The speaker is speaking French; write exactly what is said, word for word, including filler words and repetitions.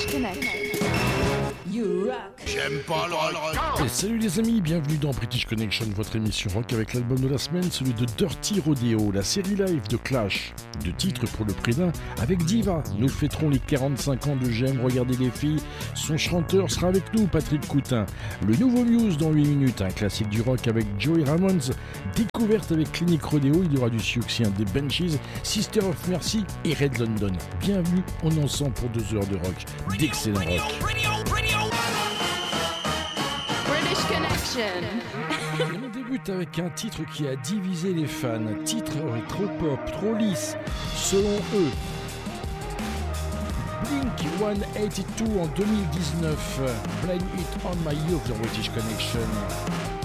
British Connection. You rock. J'aime pas le rock. Et salut les amis, bienvenue dans British Connection, votre émission rock avec l'album de la semaine, celui de Dirty Rodeo, la série live de Clash. Deux titres pour le prix d'un avec Diva. Nous fêterons les quarante-cinq ans de J'aime regarder les filles. Son chanteur sera avec nous, Patrick Coutin. Le nouveau Muse dans huit minutes, un classique du rock avec Joey Ramones. Découverte avec Clinic Rodeo, il y aura du succès des Benchies, Sister of Mercy et Red London. Bienvenue, on est ensemble pour deux heures de rock, d'excellent rock. British Connection. Et on débute avec un titre qui a divisé les fans. Titre trop pop, trop lisse, selon eux. Blink cent quatre-vingt-douze en deux mille dix-neuf. Blame It On My Youth dans British Connection.